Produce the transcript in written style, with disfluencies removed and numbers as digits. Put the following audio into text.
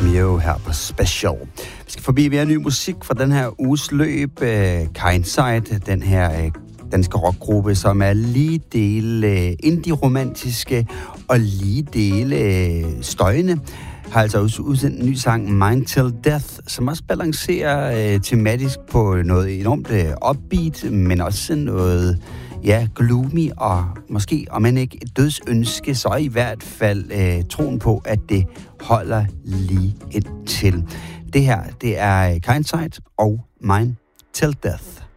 Romeo her på Special. Vi skal forbi mere ny musik fra den her uges løb. Kindside, den her danske rockgruppe, som er lige dele indie-romantiske og lige dele støjende, har altså også udsendt en ny sang, Mind Till Death, som også balancerer tematisk på noget enormt upbeat, men også noget gloomy, og måske, om man ikke et dødsønske, så i hvert fald troen på, at det holder lige indtil. Det her, det er Kindside og Mind Till Death.